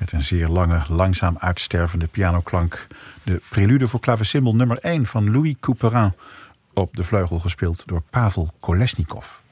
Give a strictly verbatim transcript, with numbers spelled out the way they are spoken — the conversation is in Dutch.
Met een zeer lange, langzaam uitstervende pianoklank. De prelude voor klavecimbal nummer één van Louis Couperin. Op de vleugel gespeeld door Pavel Kolesnikov.